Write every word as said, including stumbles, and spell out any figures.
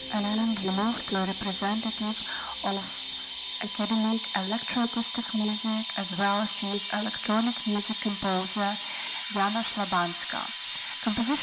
Elena Glimurtlo, representative of academic electroacoustic music, as well she is electronic music composer Jana Slabanska. Composition